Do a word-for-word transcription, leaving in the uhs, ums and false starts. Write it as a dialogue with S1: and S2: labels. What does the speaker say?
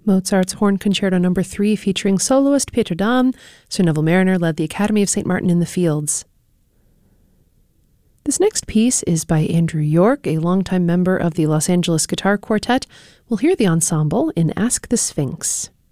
S1: Mozart's Horn Concerto Number three, featuring soloist Peter Dahm. Sir Neville Marriner led the Academy of Saint Martin in the Fields. This next piece is by Andrew York, a longtime member of the Los Angeles Guitar Quartet. We'll hear the ensemble in Ask the Sphinx.